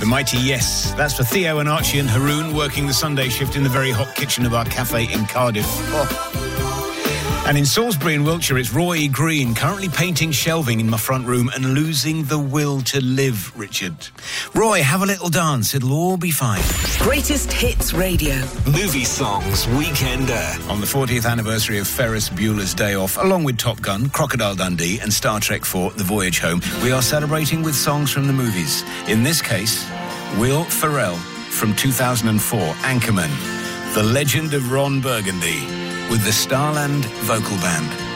The mighty Yes. That's for Theo and Archie and Haroon working the Sunday shift in the very hot kitchen of our cafe in Cardiff. Oh. And in Salisbury in Wiltshire, it's Roy Green, currently painting shelving in my front room and losing the will to live, Richard. Roy, have a little dance. It'll all be fine. Greatest Hits Radio. Movie Songs Weekender. On the 40th anniversary of Ferris Bueller's Day Off, along with Top Gun, Crocodile Dundee and Star Trek IV, The Voyage Home, we are celebrating with songs from the movies. In this case, Will Ferrell from 2004, Anchorman, The Legend of Ron Burgundy, with the Starland Vocal Band.